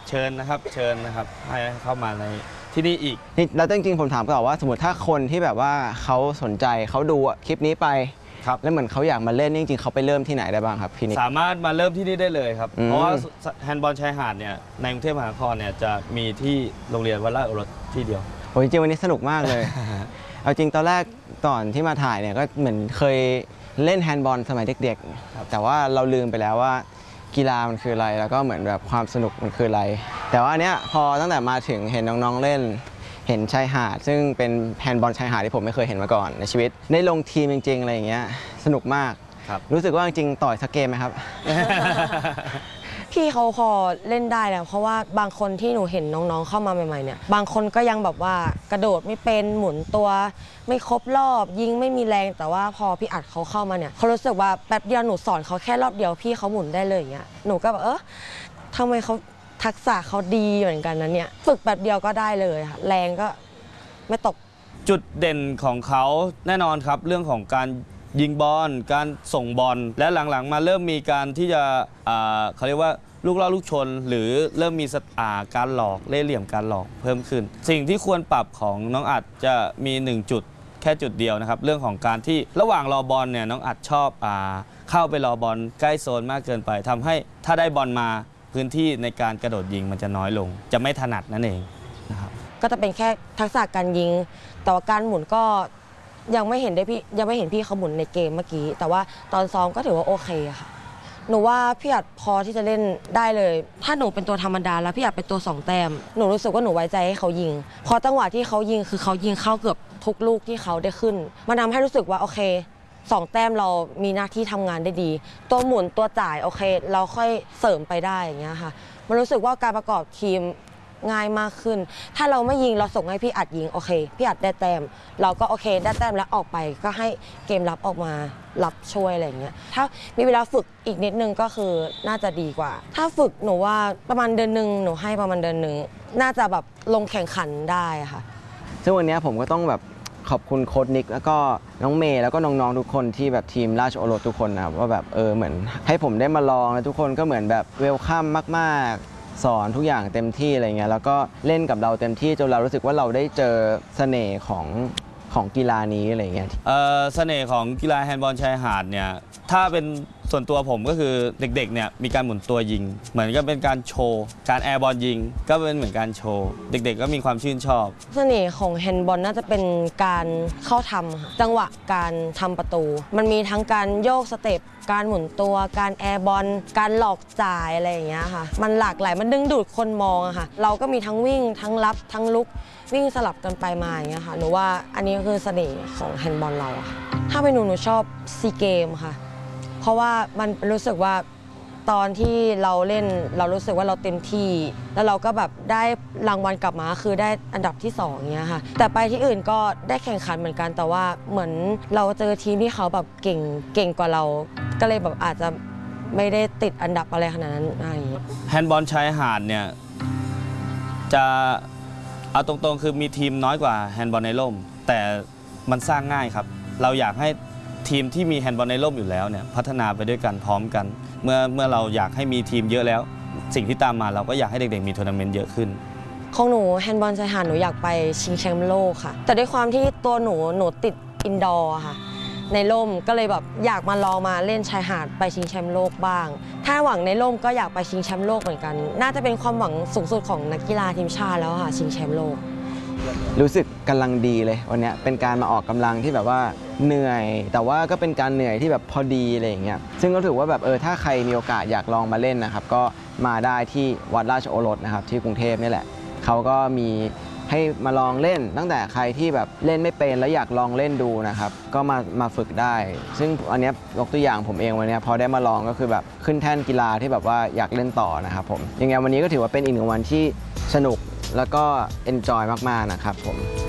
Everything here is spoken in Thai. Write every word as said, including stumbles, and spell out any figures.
เชิญนะครับเชิญนะครับให้เข้ามาในที่นี่อีกนี่แล้วจริงๆผมถามก่อนว่าสมมติถ้าคนที่แบบว่าเขาสนใจเขาดูคลิปนี้ไปแล้วเหมือนเขาอยากมาเล่นจริงๆเขาไปเริ่มที่ไหนได้บ้างครับพี่นิกสามารถมาเริ่มที่นี่ได้เลยครับเพราะว่าแฮนด์บอลชายหาดเนี่ยในกรุงเทพมหานครเนี่ยจะมีที่โรงเรียนวัดราชโอรสที่เดียวโอ้ยจริงวันนี้สนุกมากเลย เอาจริงตอนแรกตอนที่มาถ่ายเนี่ยก็เหมือนเคยเล่นแฮนด์บอลสมัยเด็กๆแต่ว่าเราลืมไปแล้วว่ากีฬามันคืออะไรแล้วก็เหมือนแบบความสนุกมันคืออะไรแต่ว่าเนี้ยพอตั้งแต่มาถึงเห็นน้องๆเล่นเห็นชายหาดซึ่งเป็นแฮนด์บอลชายหาดที่ผมไม่เคยเห็นมาก่อนในชีวิตได้ลงทีมจริงๆอะไรอย่างเงี้ยสนุกมากรู้สึกว่าจริงๆต่อยสักเกมไหมครับพี่เขาพอเล่นได้แล้วเพราะว่าบางคนที่หนูเห็นน้องๆเข้ามาใหม่ๆเนี่ยบางคนก็ยังแบบว่ากระโดดไม่เป็นหมุนตัวไม่ครบรอบยิงไม่มีแรงแต่ว่าพอพี่อัดเขาเข้ามาเนี่ยเขารู้สึกว่าแป๊บเดียวหนูสอนเขาแค่รอบเดียวพี่เขาหมุนได้เลยอย่างเงี้ยหนูก็แบบเออทำไมเขาทักษะเขาดีเหมือนกันนะเนี่ยฝึกแบบเดียวก็ได้เลยค่ะแรงก็ไม่ตกจุดเด่นของเขาแน่นอนครับเรื่องของการยิงบอลการส่งบอลและหลังๆมาเริ่มมีการที่จะเขาเรียกว่าลูกล่อลูกชนหรือเริ่มมีการหลอกเล่ห์เหลี่ยมการหลอกเพิ่มขึ้นสิ่งที่ควรปรับของน้องอัดจะมีหนึ่งจุดแค่จุดเดียวนะครับเรื่องของการที่ระหว่างรอบอลเนี่ยน้องอัดชอบเข้าไปรอบอลใกล้โซนมากเกินไปทำให้ถ้าได้บอลมาพื้นที่ในการกระโดดยิงมันจะน้อยลงจะไม่ถนัดนั่นเองนะครับก็จะเป็นแค่ทักษะการยิงแต่ว่าการหมุนก็ยังไม่เห็นได้พี่ยังไม่เห็นพี่เขาหมุนในเกมเมื่อกี้แต่ว่าตอนซ้อมก็ถือว่าโอเคค่ะหนูว่าพี่อัดพอที่จะเล่นได้เลยถ้าหนูเป็นตัวธรรมดาแล้วพี่อัดเป็นตัวสองแต้มหนูรู้สึกว่าหนูไว้ใจให้เขายิงพอจังหวะที่เขายิงคือเขายิงเข้าเกือบทุกลูกที่เขาได้ขึ้นมันทำให้รู้สึกว่าโอเคสองแต้มเรามีหน้าที่ทำงานได้ดีตัวหมุนตัวจ่ายโอเคเราค่อยเสริมไปได้อย่างเงี้ยค่ะมันรู้สึกว่าการประกอบทีมง่ายมากขึ้นถ้าเราไม่ยิงเราส่งให้พี่อัดยิงโอเคพี่อัดได้แต้มเราก็โอเคได้แต้มแล้วออกไปก็ให้เกมรับออกมารับช่วยอะไรอย่างเงี้ยถ้ามีเวลาฝึกอีกนิดนึงก็คือน่าจะดีกว่าถ้าฝึกหนูว่าประมาณเดือนหนึ่งหนูให้ประมาณเดือนหนึ่งน่าจะแบบลงแข่งขันได้ค่ะซึ่งวันนี้ผมก็ต้องแบบขอบคุณโค้ชนิกแล้วก็น้องเมย์แล้วก็น้องๆทุกคนที่แบบทีมราชโอรสทุกคนนะครับว่าแบบเออเหมือนให้ผมได้มาลองแล้วทุกคนก็เหมือนแบบเวลคัมมากๆสอนทุกอย่างเต็มที่อะไรเงี้ยแล้วก็เล่นกับเราเต็มที่จนเรารู้สึกว่าเราได้เจอเสน่ห์ของของกีฬานี้อะไรเงี้ยเออเสน่ห์ของกีฬาแฮนด์บอลชายหาดเนี่ยถ้าเป็นส่วนตัวผมก็คือเด็กๆเนี่ยมีการหมุนตัวยิงเหมือนกับเป็นการโชว์การแอร์บอลยิงก็เป็นเหมือนการโชว์เด็กๆก็มีความชื่นชอบเสน่ห์ของแฮนด์บอลน่าจะเป็นการเข้าทำจังหวะการทำประตูมันมีทั้งการโยกสเต็ปการหมุนตัวการแอร์บอลการหลอกจ่ายอะไรอย่างเงี้ยค่ะมันหลากหลายมันดึงดูดคนมองอะค่ะเราก็มีทั้งวิ่งทั้งรับทั้งลุกวิ่งสลับกันไปมาอย่างเงี้ยค่ะหนูว่าอันนี้คือเสน่ห์ของแฮนด์บอลเราค่ะถ้าเป็นหนูหนูชอบซีเกมค่ะเพราะว่ามันรู้สึกว่าตอนที่เราเล่นเรารู้สึกว่าเราเต็มที่แล้วเราก็แบบได้รางวัลกลับมาคือได้อันดับที่สองเงี้ยค่ะแต่ไปที่อื่นก็ได้แข่งขันเหมือนกันแต่ว่าเหมือนเราเจอทีมที่เขาแบบเก่งเก่งกว่าเราก็เลยแบบอาจจะไม่ได้ติดอันดับอะไรขนาดนั้นอะไรอย่างเงี้ยแฮนด์บอลชายหาดเนี่ยจะเอาตรงๆคือมีทีมน้อยกว่าแฮนด์บอลในร่มแต่มันสร้างง่ายครับเราอยากให้ทีมที่มีแฮนด์บอลในร่มอยู่แล้วเนี่ยพัฒนาไปด้วยกันพร้อมกันเมื่อเมื่อเราอยากให้มีทีมเยอะแล้วสิ่งที่ตามมาเราก็อยากให้เด็กๆมีทัวร์นาเมนต์เยอะขึ้นของหนูแฮนด์บอลชายหาดหนูอยากไปชิงแชมป์โลกค่ะแต่ด้วยความที่ตัวหนูหนูติดอินดอร์ค่ะในร่มก็เลยแบบอยากมาลองมาเล่นชายหาดไปชิงแชมป์โลกบ้างถ้าหวังในร่มก็อยากไปชิงแชมป์โลกเหมือนกันน่าจะเป็นความหวังสูงสุดของนักกีฬาทีมชาติแล้วค่ะชิงแชมป์โลกรู้สึกกำลังดีเลยวันนี้เป็นการมาออกกำลังที่แบบว่าเหนื่อยแต่ว่าก็เป็นการเหนื่อยที่แบบพอดีอะไรอย่างเงี้ยซึ่งก็ถือว่าแบบเออถ้าใครมีโอกาสอยากลองมาเล่นนะครับก็มาได้ที่วัดราชโอรสนะครับที่กรุงเทพนี่แหละเขาก็มีให้มาลองเล่นตั้งแต่ใครที่แบบเล่นไม่เป็นแล้วอยากลองเล่นดูนะครับก็มามาฝึกได้ซึ่งอันนี้ยกตัวอย่างผมเองวันนี้พอได้มาลองก็คือแบบขึ้นแท่นกีฬาที่แบบว่าอยากเล่นต่อนะครับผมยังไงวันนี้ก็ถือว่าเป็นอีกหนึ่งวันที่สนุกแล้วก็เอนจอยมากๆนะครับผม